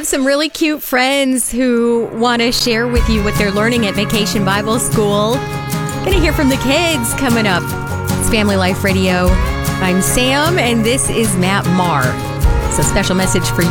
some really cute friends who want to share with you what they're learning at Vacation Bible School. Gonna hear from the kids coming up. It's Family Life Radio. I'm Sam, and this is Matt Maher. It's a special message for you.